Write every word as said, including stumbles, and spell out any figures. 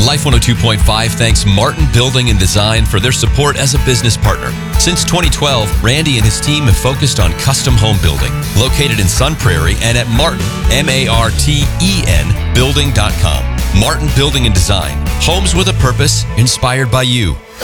Life one oh two point five thanks Martin Building and Design for their support as a business partner. Since twenty twelve, Randy and his team have focused on custom home building, located in Sun Prairie and at Martin, M A R T E N, building dot com. Martin Building and Design, homes with a purpose, inspired by you.